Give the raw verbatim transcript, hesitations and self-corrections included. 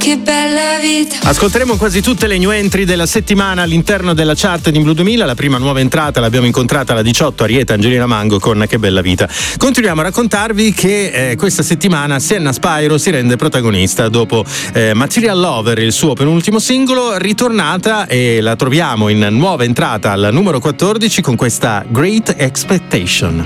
che bella vita. Ascolteremo quasi tutte le new entry della settimana all'interno della chart di Blue duemila. La prima nuova entrata l'abbiamo incontrata alla diciotto, Arieta Angelina Mango con Che bella vita. Continuiamo a raccontarvi che eh, questa settimana Sienna Spyro si rende protagonista dopo eh, Material Lover, il suo penultimo singolo, ritornata, e la troviamo in nuova entrata al numero quattordici con questa Great Expectation.